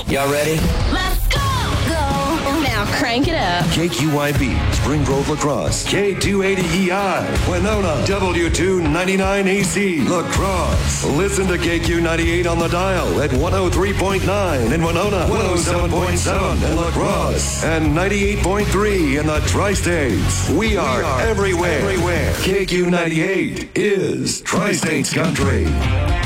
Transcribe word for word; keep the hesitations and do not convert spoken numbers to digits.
Y'all ready? Let's go! Go! Now crank it up. K Q I B, Spring Grove Lacrosse. K two eighty E I, Winona. W two ninety-nine A C, Lacrosse. Listen to K Q ninety-eight on the dial at one oh three point nine in Winona, one oh seven point seven in Lacrosse, and ninety-eight point three in the Tri-States. We are, we are everywhere. everywhere. K Q ninety-eight is Tri-States Country.